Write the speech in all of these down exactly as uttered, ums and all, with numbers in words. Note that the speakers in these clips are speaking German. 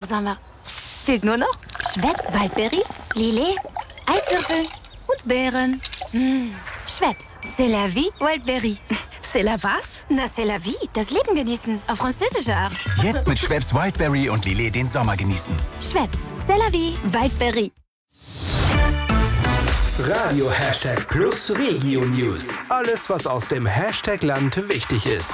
Was haben wir? Fehlt nur noch Schweppes Waldberry, Lillet, Eiswürfel und Beeren. Mmh. Schweppes, c'est la vie, Wildberry. C'est la was? Na, c'est la vie, das Leben genießen, auf französische Art. Jetzt mit Schweppes Wildberry und Lillet den Sommer genießen. Schweppes, c'est la vie, Wildberry. Radio Hashtag Plus Regio News. Alles, was aus dem Hashtag-Land wichtig ist.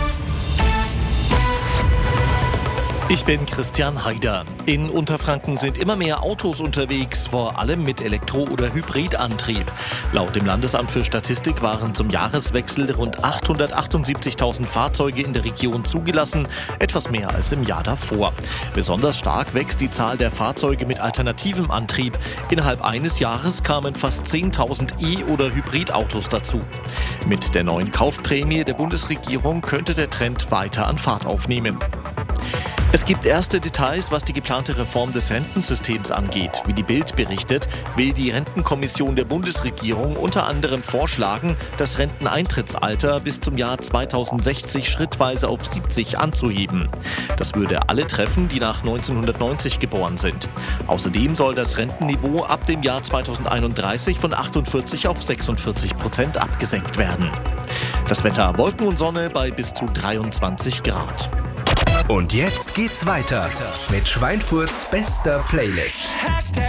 Ich bin Christian Haider. In Unterfranken sind immer mehr Autos unterwegs, vor allem mit Elektro- oder Hybridantrieb. Laut dem Landesamt für Statistik waren zum Jahreswechsel rund achthundertachtundsiebzigtausend Fahrzeuge in der Region zugelassen, etwas mehr als im Jahr davor. Besonders stark wächst die Zahl der Fahrzeuge mit alternativem Antrieb. Innerhalb eines Jahres kamen fast zehntausend E- oder Hybridautos dazu. Mit der neuen Kaufprämie der Bundesregierung könnte der Trend weiter an Fahrt aufnehmen. Es gibt erste Details, was die geplante Reform des Rentensystems angeht. Wie die Bild berichtet, will die Rentenkommission der Bundesregierung unter anderem vorschlagen, das Renteneintrittsalter bis zum Jahr zweitausendsechzig schrittweise auf siebzig anzuheben. Das würde alle treffen, die nach neunzehnhundertneunzig geboren sind. Außerdem soll das Rentenniveau ab dem Jahr zweitausendeinunddreißig von achtundvierzig auf sechsundvierzig Prozent abgesenkt werden. Das Wetter: Wolken und Sonne bei bis zu dreiundzwanzig Grad. Und jetzt geht's weiter mit Schweinfurts bester Playlist. Hashtag